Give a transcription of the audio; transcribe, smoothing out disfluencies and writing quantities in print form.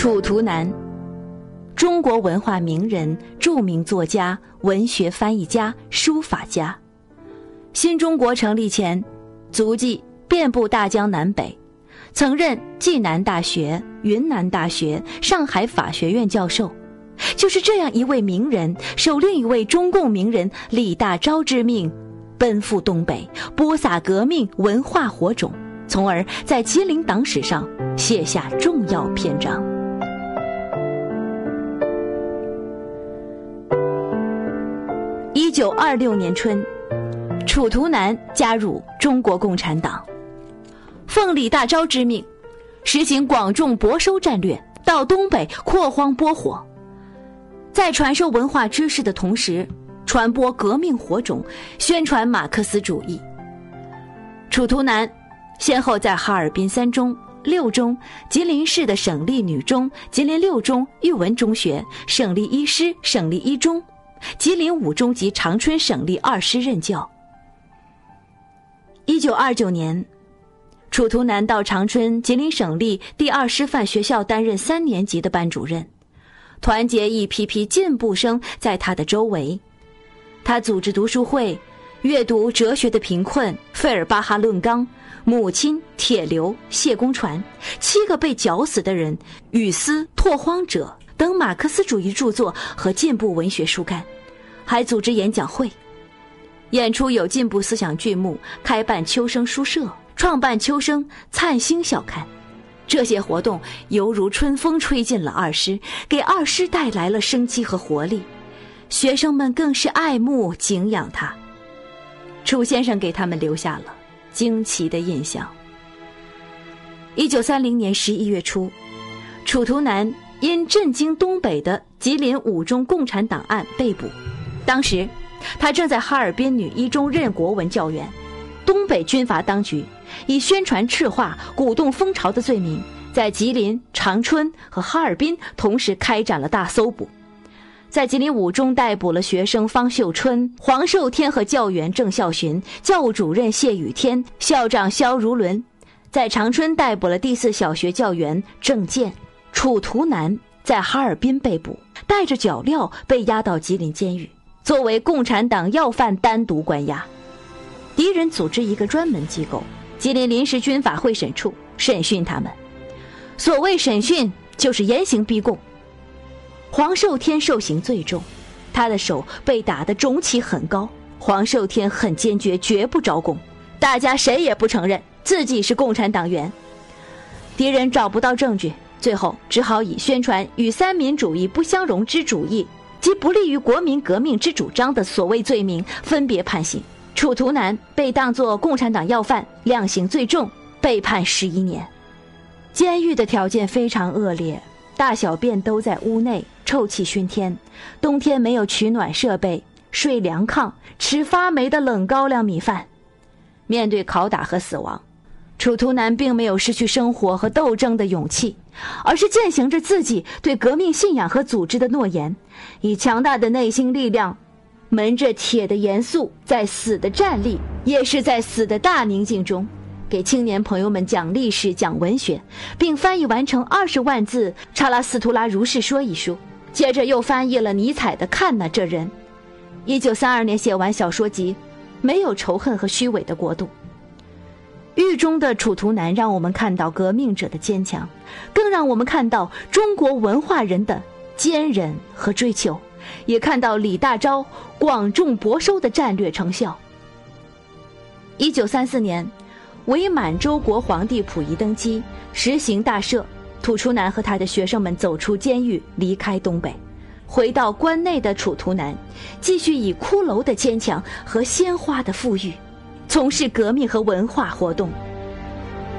楚图南，中国文化名人、著名作家、文学翻译家、书法家。新中国成立前，足迹遍布大江南北，曾任暨南大学、云南大学、上海法学院教授。就是这样一位名人，受另一位中共名人李大钊之命，奔赴东北，播撒革命文化火种，从而在吉林党史上写下重要篇章。1926年春，楚图南加入中国共产党，奉李大钊之命，实行广种博收战略，到东北扩荒播火。在传授文化知识的同时，传播革命火种，宣传马克思主义。楚图南先后在哈尔滨3中、6中、吉林市的省立女中、吉林6中育文中学、省立1师、省立1中、吉林5中及长春省立2师任教。1929年，楚图南到长春吉林省立第2师范学校担任3年级的班主任，团结一批批进步生在他的周围。他组织读书会，阅读《哲学的贫困》、费尔巴哈论纲、母亲、铁流、谢公传、7个被绞死的人、雨丝、拓荒者等马克思主义著作和进步文学书刊，还组织演讲会，演出有进步思想剧目，开办秋生书社，创办秋生灿星校刊。这些活动犹如春风吹进了2师，给2师带来了生机和活力，学生们更是爱慕敬仰他。楚先生给他们留下了惊奇的印象。1930年11月初，楚图南因震惊东北的吉林5中共产党案被捕。当时他正在哈尔滨女1中任国文教员。东北军阀当局以宣传赤化、鼓动风潮的罪名，在吉林、长春和哈尔滨同时开展了大搜捕。在吉林5中逮捕了学生方秀春、黄寿天和教员郑孝寻，教务主任谢雨天，校长肖如伦。在长春逮捕了第4小学教员郑健。楚图南在哈尔滨被捕，带着脚镣被押到吉林监狱，作为共产党要犯单独关押。敌人组织一个专门机构，吉林临时军法会审处，审讯他们。所谓审讯，就是严刑逼供。黄寿天受刑最重，他的手被打得肿起很高。黄寿天很坚决，绝不招供，大家谁也不承认自己是共产党员。敌人找不到证据，最后只好以宣传与三民主义不相容之主义及不利于国民革命之主张的所谓罪名，分别判刑。楚图南被当作共产党要犯，量刑最重，被判11年。监狱的条件非常恶劣，大小便都在屋内，臭气熏天，冬天没有取暖设备，睡凉炕，吃发霉的冷高粱米饭。面对拷打和死亡，楚图南并没有失去生活和斗争的勇气，而是践行着自己对革命信仰和组织的诺言，以强大的内心力量，门着铁的严肃，在死的站立，也是在死的大宁静中，给青年朋友们讲历史、讲文学，并翻译完成20万字《查拉斯图拉如是说》一书，接着又翻译了尼采的《看哪这人》。1932年写完小说集《没有仇恨和虚伪的国度》。狱中的楚图南让我们看到革命者的坚强，更让我们看到中国文化人的坚韧和追求，也看到李大钊广种博收的战略成效。1934年，伪满洲国皇帝溥仪登基，实行大赦，楚图南和他的学生们走出监狱，离开东北，回到关内的楚图南继续以骷髅的坚强和鲜花的富裕，从事革命和文化活动。